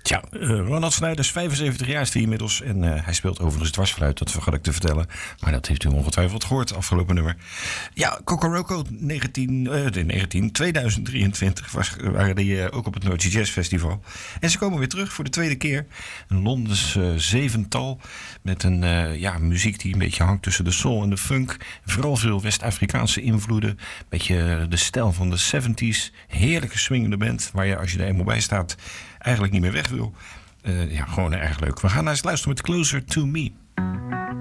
Tja, Ronald Snijders, 75 jaar is hij inmiddels. En hij speelt overigens dwarsfluit, dat vergat ik te vertellen. Maar dat heeft u ongetwijfeld gehoord, afgelopen nummer. Ja, Cocoroco 2023 waren die ook op het Noordse Jazz Festival. En ze komen weer terug voor de tweede keer. Een Londens zevental met een muziek die een beetje hangt tussen de soul en de funk. Vooral veel West-Afrikaanse invloeden. Beetje de stijl van de 70s. Heerlijke swingende band, waar je als je er eenmaal bij staat eigenlijk niet meer weg wil. Gewoon erg leuk. We gaan naar eens luisteren met Closer to Me.